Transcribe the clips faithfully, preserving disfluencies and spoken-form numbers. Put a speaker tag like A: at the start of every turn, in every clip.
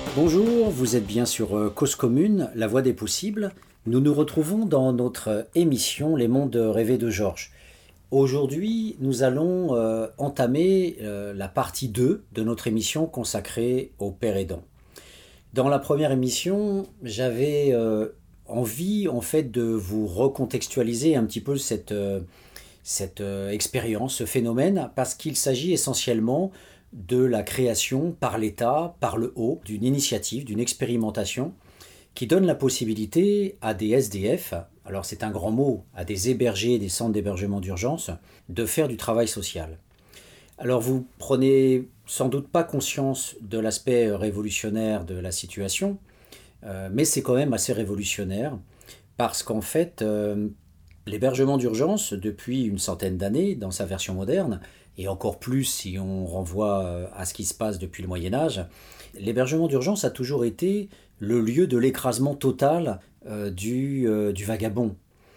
A: Bonjour, vous êtes bien sur euh, Cause Commune, la voie des possibles. Nous nous retrouvons dans notre émission Les mondes rêvés de Georges. Aujourd'hui, nous allons euh, entamer euh, la partie deux de notre émission consacrée aux pères aidants. Dans la première émission, j'avais euh, envie en fait de vous recontextualiser un petit peu cette, euh, cette euh, expérience, ce phénomène, parce qu'il s'agit essentiellement de la création par l'État, par le haut, d'une initiative, d'une expérimentation qui donne la possibilité à des S D F, alors c'est un grand mot, à des hébergés des centres d'hébergement d'urgence, de faire du travail social. Alors vous prenez sans doute pas conscience de l'aspect révolutionnaire de la situation, euh, mais c'est quand même assez révolutionnaire parce qu'en fait, euh, l'hébergement d'urgence, depuis une centaine d'années, dans sa version moderne, et encore plus si on renvoie euh, à ce qui se passe depuis le Moyen Âge, l'hébergement d'urgence a toujours été le lieu de l'écrasement total euh, du, euh, du vagabond.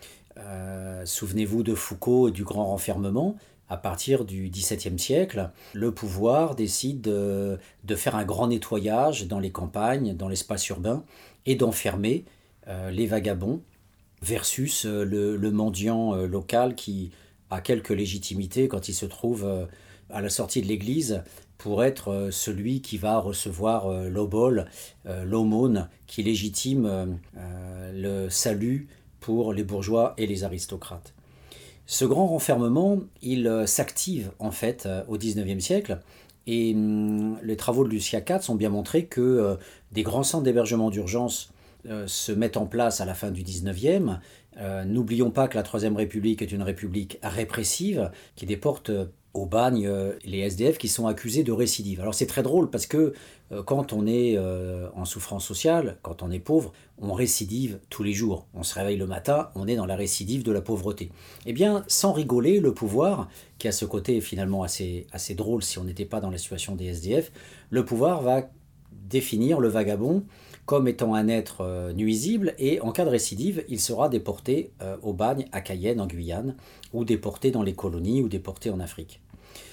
A: Euh, souvenez-vous de Foucault et du grand renfermement. À partir du dix-septième siècle, le pouvoir décide de, de faire un grand nettoyage dans les campagnes, dans l'espace urbain, et d'enfermer euh, les vagabonds versus euh, le, le mendiant euh, local qui a quelque légitimité quand il se trouve euh, à la sortie de l'église pour être euh, celui qui va recevoir euh, l'obole, euh, l'aumône, qui légitime euh, euh, le salut pour les bourgeois et les aristocrates. Ce grand renfermement, il euh, s'active en fait euh, au dix-neuvième siècle et hum, les travaux de Lucia Katz ont bien montré que euh, des grands centres d'hébergement d'urgence euh, se mettent en place à la fin du dix-neuvième. Euh, n'oublions pas que la Troisième République est une république répressive qui déporte euh, au bagne euh, les S D F qui sont accusés de récidive. Alors c'est très drôle parce que euh, quand on est euh, en souffrance sociale, quand on est pauvre, on récidive tous les jours. On se réveille le matin, on est dans la récidive de la pauvreté. Eh bien, sans rigoler, le pouvoir, qui a ce côté finalement assez, assez drôle si on n'était pas dans la situation des S D F, le pouvoir va définir le vagabond comme étant un être euh, nuisible et en cas de récidive, il sera déporté euh, au bagne à Cayenne en Guyane ou déporté dans les colonies ou déporté en Afrique.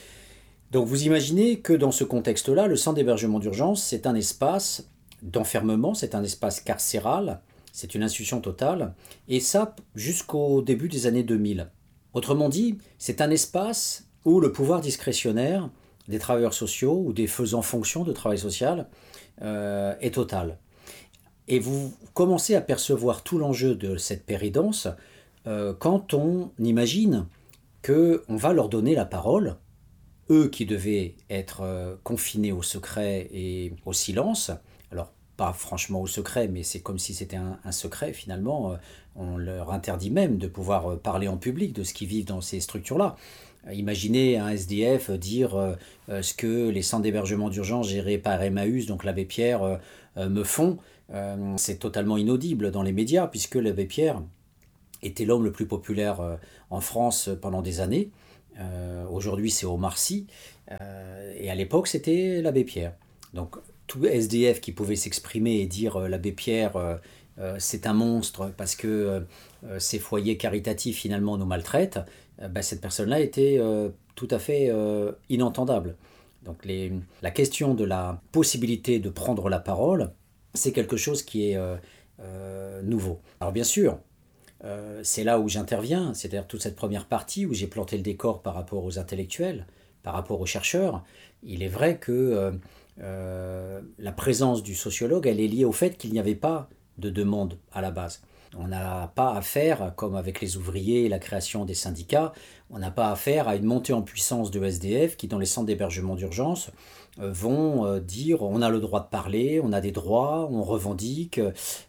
A: Donc vous imaginez que dans ce contexte-là, le centre d'hébergement d'urgence, c'est un espace d'enfermement, c'est un espace carcéral, c'est une institution totale, et ça jusqu'au début des années deux mille. Autrement dit, c'est un espace où le pouvoir discrétionnaire des travailleurs sociaux ou des faisant fonction de travail social euh, est total. Et vous commencez à percevoir tout l'enjeu de cette péridance euh, quand on imagine qu'on va leur donner la parole, eux qui devaient être euh, confinés au secret et au silence. Alors, pas franchement au secret, mais c'est comme si c'était un, un secret finalement. Euh, on leur interdit même de pouvoir parler en public de ce qu'ils vivent dans ces structures-là. Imaginez un S D F dire euh, ce que les centres d'hébergement d'urgence gérés par Emmaüs, donc l'abbé Pierre, euh, euh, me font. Euh, c'est totalement inaudible dans les médias, puisque l'abbé Pierre était l'homme le plus populaire euh, en France pendant des années. Euh, aujourd'hui, c'est Omar Sy. Euh, et à l'époque, c'était l'abbé Pierre. Donc, tout S D F qui pouvait s'exprimer et dire euh, l'abbé Pierre, euh, euh, c'est un monstre parce que euh, ces foyers caritatifs, finalement, nous maltraitent, euh, bah, cette personne-là était euh, tout à fait euh, inentendable. Donc, les, la question de la possibilité de prendre la parole, c'est quelque chose qui est euh, euh, nouveau. Alors, bien sûr, Euh, c'est là où j'interviens, c'est-à-dire toute cette première partie où j'ai planté le décor par rapport aux intellectuels, par rapport aux chercheurs. Il est vrai que euh, euh, la présence du sociologue, elle est liée au fait qu'il n'y avait pas de demande à la base. On n'a pas affaire, comme avec les ouvriers et la création des syndicats, on n'a pas affaire à une montée en puissance de S D F qui, dans les centres d'hébergement d'urgence, euh, vont euh, dire on a le droit de parler, on a des droits, on revendique,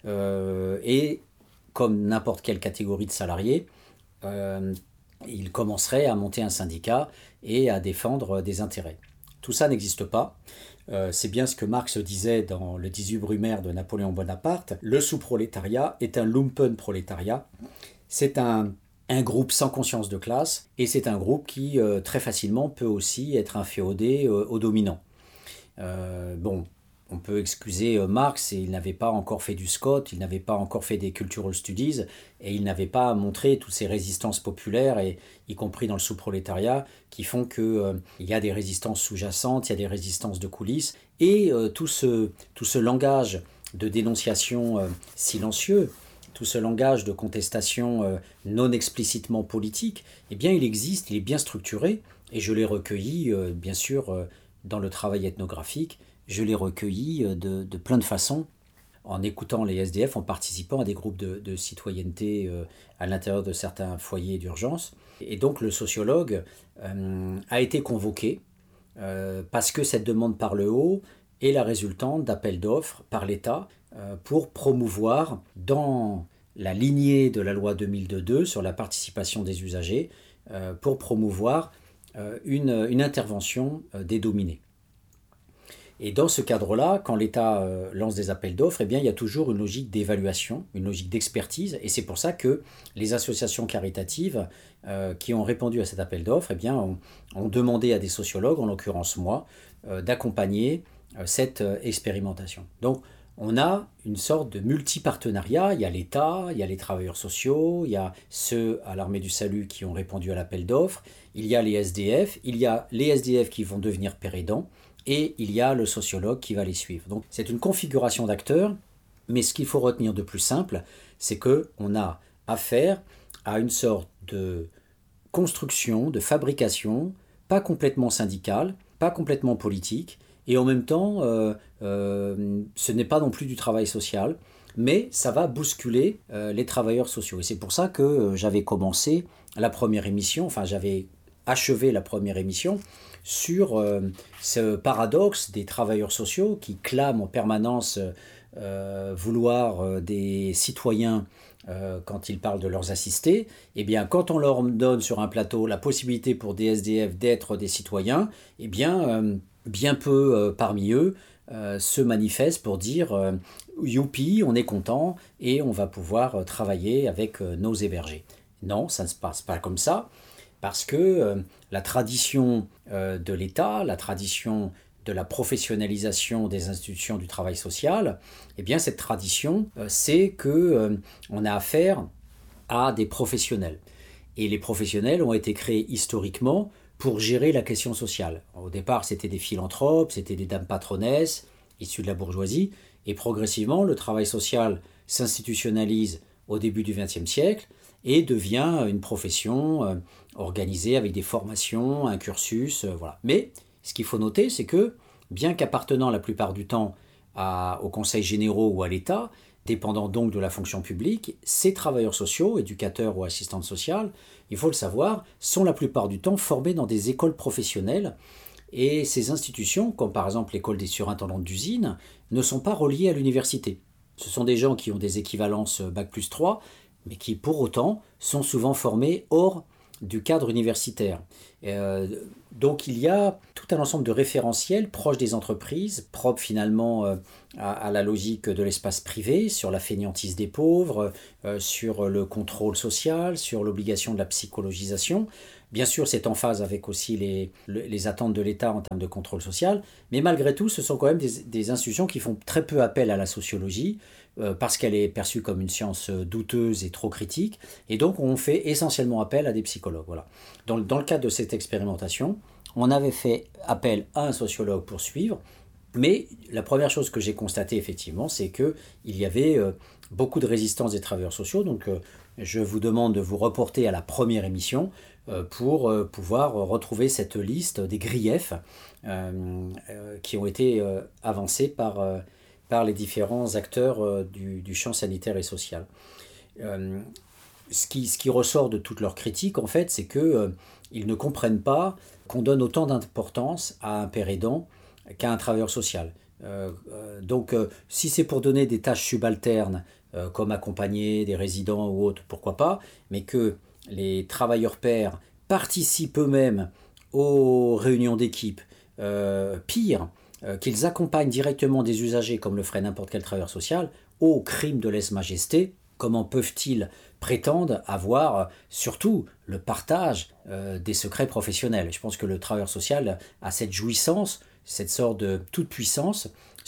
A: euh, et comme n'importe quelle catégorie de salariés, euh, il commencerait à monter un syndicat et à défendre des intérêts. Tout ça n'existe pas. Euh, c'est bien ce que Marx disait dans le dix-huit Brumaire de Napoléon Bonaparte. Le sous-prolétariat est un lumpenprolétariat. C'est un, un groupe sans conscience de classe et c'est un groupe qui euh, très facilement peut aussi être inféodé euh, aux dominants. Euh, bon, on peut excuser euh, Marx, et il n'avait pas encore fait du Scott, il n'avait pas encore fait des cultural studies, et il n'avait pas montré toutes ces résistances populaires, et, y compris dans le sous-prolétariat, qui font qu'il euh, y a des résistances sous-jacentes, il y a des résistances de coulisses, et euh, tout, ce, tout ce langage de dénonciation euh, silencieux, tout ce langage de contestation euh, non explicitement politique, eh bien il existe, il est bien structuré, et je l'ai recueilli, euh, bien sûr, euh, dans le travail ethnographique. Je l'ai recueilli de, de plein de façons, en écoutant les S D F, en participant à des groupes de, de citoyenneté euh, à l'intérieur de certains foyers d'urgence. Et donc le sociologue euh, a été convoqué euh, parce que cette demande par le haut est la résultante d'appels d'offres par l'État euh, pour promouvoir, dans la lignée de la loi deux mille deux sur la participation des usagers, euh, pour promouvoir euh, une, une intervention euh, des dominés. Et dans ce cadre-là, quand l'État euh, lance des appels d'offres, eh bien, il y a toujours une logique d'évaluation, une logique d'expertise. Et c'est pour ça que les associations caritatives euh, qui ont répondu à cet appel d'offres eh bien, ont, ont demandé à des sociologues, en l'occurrence moi, euh, d'accompagner euh, cette euh, expérimentation. Donc, on a une sorte de multi-partenariat. Il y a l'État, il y a les travailleurs sociaux, il y a ceux à l'Armée du Salut qui ont répondu à l'appel d'offres, il y a les S D F, il y a les S D F qui vont devenir père aidant, et il y a le sociologue qui va les suivre. Donc c'est une configuration d'acteurs, mais ce qu'il faut retenir de plus simple, c'est qu'on a affaire à une sorte de construction, de fabrication, pas complètement syndicale, pas complètement politique, et en même temps, euh, euh, ce n'est pas non plus du travail social, mais ça va bousculer euh, les travailleurs sociaux. Et c'est pour ça que euh, j'avais commencé la première émission, enfin j'avais achevé la première émission, sur euh, ce paradoxe des travailleurs sociaux qui clament en permanence euh, vouloir euh, des citoyens euh, quand ils parlent de leurs assistés. Eh bien, quand on leur donne sur un plateau la possibilité pour des S D F d'être des citoyens, eh bien, euh, bien peu euh, parmi eux euh, se manifestent pour dire euh, « youpi, on est content et on va pouvoir euh, travailler avec euh, nos hébergés ». Non, ça ne se passe pas comme ça. Parce que euh, la tradition euh, de l'État, la tradition de la professionnalisation des institutions du travail social, eh bien cette tradition, euh, c'est qu'on euh, a affaire à des professionnels. Et les professionnels ont été créés historiquement pour gérer la question sociale. Au départ, c'était des philanthropes, c'était des dames patronesses, issues de la bourgeoisie, et progressivement, le travail social s'institutionnalise au début du vingtième siècle, et devient une profession euh, organisée avec des formations, un cursus, euh, voilà. Mais ce qu'il faut noter, c'est que, bien qu'appartenant la plupart du temps à, aux conseils généraux ou à l'État, dépendant donc de la fonction publique, ces travailleurs sociaux, éducateurs ou assistantes sociales, il faut le savoir, sont la plupart du temps formés dans des écoles professionnelles, et ces institutions, comme par exemple l'école des surintendants d'usine, ne sont pas reliées à l'université. Ce sont des gens qui ont des équivalences bac plus trois, mais qui pour autant sont souvent formés hors du cadre universitaire. Euh, donc il y a tout un ensemble de référentiels proches des entreprises, propres finalement euh, à, à la logique de l'espace privé, sur la fainéantise des pauvres, euh, sur le contrôle social, sur l'obligation de la psychologisation. Bien sûr, c'est en phase avec aussi les, les attentes de l'État en termes de contrôle social, mais malgré tout, ce sont quand même des, des institutions qui font très peu appel à la sociologie, euh, parce qu'elle est perçue comme une science douteuse et trop critique, et donc on fait essentiellement appel à des psychologues. Voilà. Dans, dans le cadre de cette expérimentation, on avait fait appel à un sociologue pour suivre, mais la première chose que j'ai constatée effectivement, c'est qu'il y avait euh, beaucoup de résistance des travailleurs sociaux, donc euh, je vous demande de vous reporter à la première émission euh, pour euh, pouvoir retrouver cette liste des griefs euh, euh, qui ont été euh, avancés par, euh, par les différents acteurs euh, du, du champ sanitaire et social. Euh, ce, qui, ce qui ressort de toutes leurs critiques, en fait, c'est qu'ils euh, ne comprennent pas qu'on donne autant d'importance à un père aidant qu'à un travailleur social. Euh, euh, donc, euh, si c'est pour donner des tâches subalternes, euh, comme accompagner des résidents ou autres, pourquoi pas, mais que les travailleurs pairs participent eux-mêmes aux réunions d'équipe, euh, pire, euh, qu'ils accompagnent directement des usagers, comme le ferait n'importe quel travailleur social, au crime de lèse-majesté, comment peuvent-ils prétendre avoir euh, surtout le partage euh, des secrets professionnels? Je pense que le travailleur social a cette jouissance, cette sorte de toute-puissance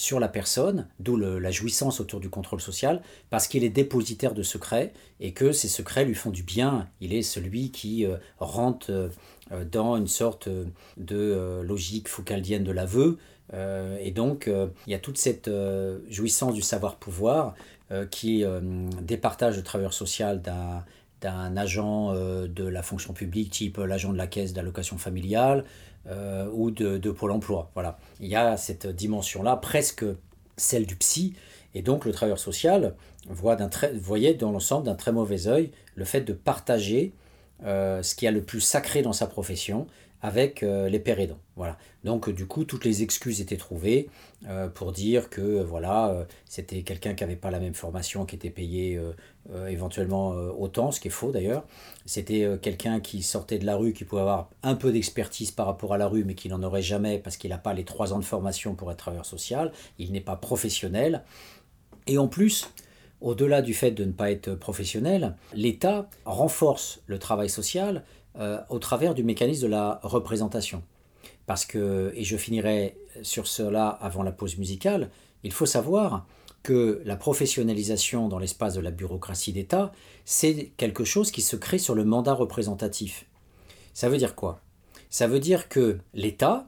A: sur la personne, d'où le, la jouissance autour du contrôle social, parce qu'il est dépositaire de secrets et que ces secrets lui font du bien. Il est celui qui euh, rentre euh, dans une sorte de euh, logique foucaldienne de l'aveu. Euh, et donc, euh, il y a toute cette euh, jouissance du savoir-pouvoir euh, qui euh, départage le travailleur social d'un, d'un agent euh, de la fonction publique, type l'agent de la caisse d'allocation familiale euh, ou de, de Pôle emploi. Voilà. Il y a cette dimension-là, presque celle du psy, et donc le travailleur social voit d'un très, voyait dans l'ensemble d'un très mauvais œil le fait de partager euh, ce qu'il y a le plus sacré dans sa profession avec euh, les pères aidants. Voilà. Donc euh, du coup, toutes les excuses étaient trouvées euh, pour dire que euh, voilà, euh, c'était quelqu'un qui n'avait pas la même formation, qui était payé euh, euh, éventuellement euh, autant, ce qui est faux d'ailleurs. C'était euh, quelqu'un qui sortait de la rue, qui pouvait avoir un peu d'expertise par rapport à la rue, mais qui n'en aurait jamais parce qu'il n'a pas les trois ans de formation pour être travailleur social, il n'est pas professionnel. Et en plus, au-delà du fait de ne pas être professionnel, l'État renforce le travail social euh, au travers du mécanisme de la représentation. Parce que, et je finirai sur cela avant la pause musicale, il faut savoir que la professionnalisation dans l'espace de la bureaucratie d'État, c'est quelque chose qui se crée sur le mandat représentatif. Ça veut dire quoi ? Ça veut dire que l'État,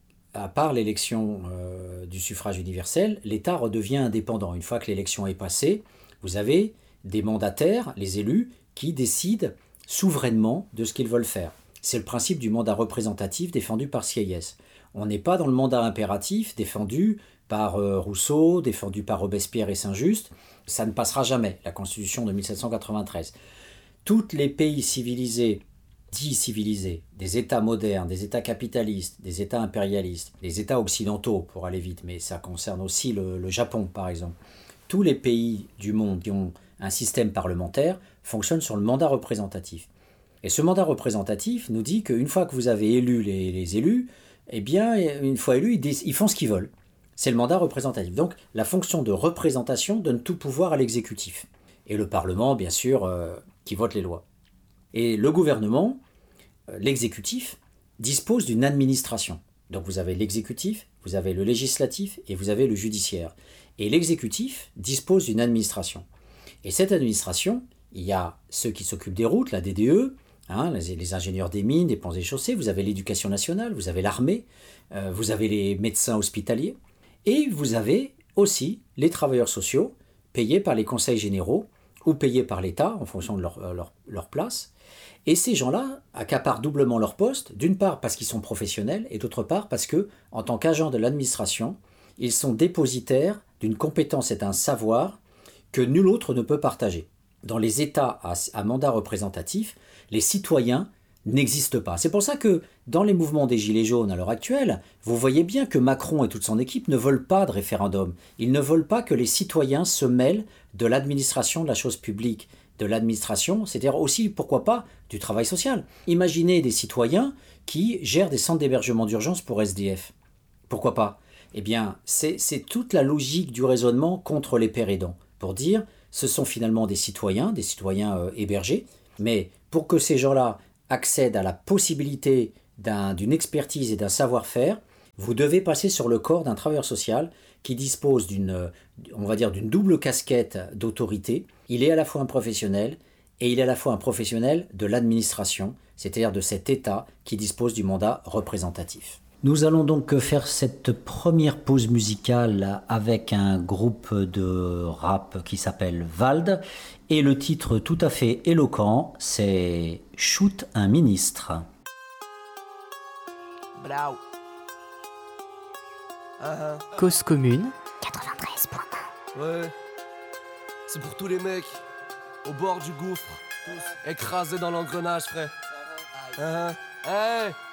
A: à part l'élection euh, du suffrage universel, l'État redevient indépendant. Une fois que l'élection est passée, vous avez des mandataires, les élus, qui décident souverainement de ce qu'ils veulent faire. C'est le principe du mandat représentatif défendu par Sieyès. On n'est pas dans le mandat impératif défendu par euh, Rousseau, défendu par Robespierre et Saint-Just. Ça ne passera jamais, la Constitution de mille sept cent quatre-vingt-treize. Tous les pays civilisés, dits civilisés, des États modernes, des États capitalistes, des États impérialistes, des États occidentaux, pour aller vite, mais ça concerne aussi le, le Japon, par exemple. Tous les pays du monde qui ont un système parlementaire fonctionnent sur le mandat représentatif. Et ce mandat représentatif nous dit qu'une fois que vous avez élu les, les élus, eh bien, une fois élus, ils, ils font ce qu'ils veulent. C'est le mandat représentatif. Donc, la fonction de représentation donne tout pouvoir à l'exécutif. Et le Parlement, bien sûr, euh, qui vote les lois. Et le gouvernement, euh, l'exécutif, dispose d'une administration. Donc, vous avez l'exécutif, vous avez le législatif et vous avez le judiciaire. Et l'exécutif dispose d'une administration. Et cette administration, il y a ceux qui s'occupent des routes, la D D E, hein, les, les ingénieurs des mines, des ponts et chaussées, vous avez l'éducation nationale, vous avez l'armée, euh, vous avez les médecins hospitaliers, et vous avez aussi les travailleurs sociaux payés par les conseils généraux ou payés par l'État en fonction de leur, leur, leur place. Et ces gens-là accaparent doublement leur poste, d'une part parce qu'ils sont professionnels et d'autre part parce que, en tant qu'agents de l'administration, ils sont dépositaires d'une compétence et d'un savoir que nul autre ne peut partager. Dans les États à, à mandat représentatif, les citoyens n'existent pas. C'est pour ça que dans les mouvements des Gilets jaunes à l'heure actuelle, vous voyez bien que Macron et toute son équipe ne veulent pas de référendum. Ils ne veulent pas que les citoyens se mêlent de l'administration de la chose publique, de l'administration, c'est-à-dire aussi, pourquoi pas, du travail social. Imaginez des citoyens qui gèrent des centres d'hébergement d'urgence pour S D F. Pourquoi pas ? Eh bien, c'est, c'est toute la logique du raisonnement contre les pères aidants, pour dire, ce sont finalement des citoyens, des citoyens euh, hébergés, mais pour que ces gens-là accèdent à la possibilité d'un, d'une expertise et d'un savoir-faire, vous devez passer sur le corps d'un travailleur social qui dispose d'une, on va dire, d'une double casquette d'autorité. Il est à la fois un professionnel et il est à la fois un professionnel de l'administration, c'est-à-dire de cet État qui dispose du mandat représentatif. Nous allons donc faire cette première pause musicale avec un groupe de rap qui s'appelle Vald et le titre tout à fait éloquent, c'est « Shoot un ministre ».
B: Bravo. Uh-huh.
C: Cause commune
D: quatre-vingt-treize point un.
B: Ouais, c'est pour tous les mecs au bord du gouffre, tous écrasés dans l'engrenage, frère. Uh-huh. Hey,